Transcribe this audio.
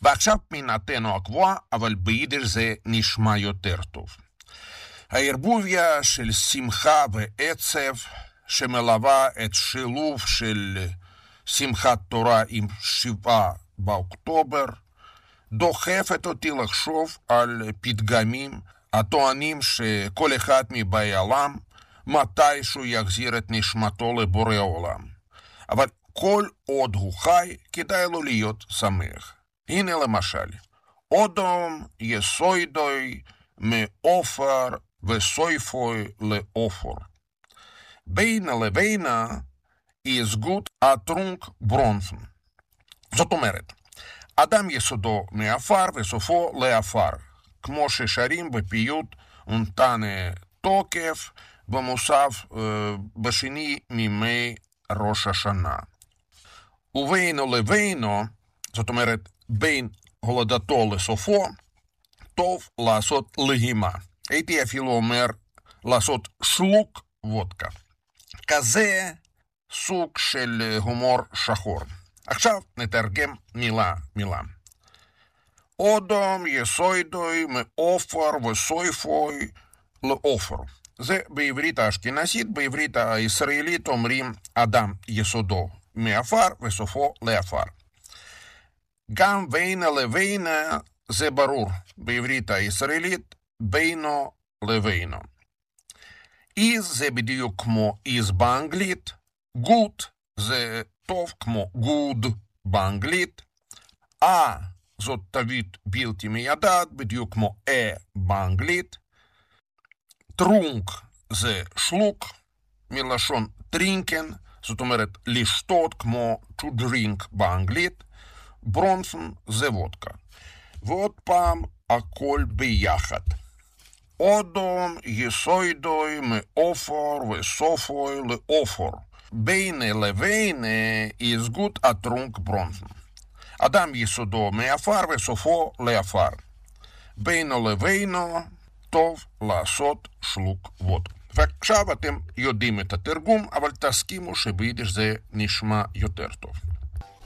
ועכשיו פינתנו הקבועה, אבל ביידיש זה נשמע יותר טוב. הערבוביה של שמחה ועצב, שמלווה את שילוב של שמחת תורה עם 7 באוקטובר, דוחפת אותי לחשוב על פתגמים הטוענים שכל אחד מבאי עולם מתישהו יחזיר את נשמתו לבורא עולם. אבל כל עוד הוא חי, כדאי לו להיות שמח. הנה למשל, אודום יסוידוי מאופר וסויפוי לאופור. בינה לבינה is gut atrunk bronfen. זאת אומרת, אדם יסודו מעפר וסופו לעפר, כמו ששרים בפיוט ונתנה תוקף במוסף בשני מימי ראש השנה. ובינו לבינו, זאת אומרת בין הולדתו לסופו, טוב לעשות לחימה. הייתי אפילו אומר לעשות שלוק וודקה. כזה סוג של הומור שחור. עכשיו נתרגם מילה מילה. אודום יסוידוי מאופר וסויפוי לאופר. זה בעברית האשכנזית, בעברית הישראלית אומרים אדם יסודו מעפר וסופו לעפר. גם בינה לבינה זה ברור, בעברית הישראלית בינו לבינו. איז זה בדיוק כמו איז באנגלית, גוד זה טוב כמו גוד באנגלית, זאת תווית בלתי מידעת בדיוק כמו באנגלית, טרונק זה שלוק מלשון טרינקן, זאת אומרת לשתות כמו to drink באנגלית, ברונפן זה וודקה. ועוד פעם הכל ביחד. אודום יסוידוי מאופר וסופוי לאופר. בינה לבינה is gut atrunk bronfen. אדם יסודו מעפר וסופו לעפר. בינו לבינו טוב לעשות שלוק וודקה. ועכשיו אתם יודעים את התרגום, אבל תסכימו שביידיש זה נשמע יותר טוב.